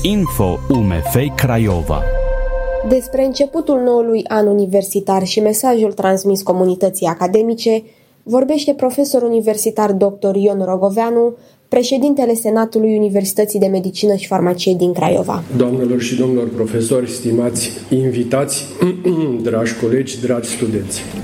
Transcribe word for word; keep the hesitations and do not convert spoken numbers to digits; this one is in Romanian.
Info U M F Craiova. Despre începutul noului an universitar și mesajul transmis comunității academice vorbește profesor universitar doctor Ion Rogoveanu, președintele Senatului Universității de Medicină și Farmacie din Craiova. Doamnelor și domnilor profesori, stimați invitați, dragi colegi, dragi studenți.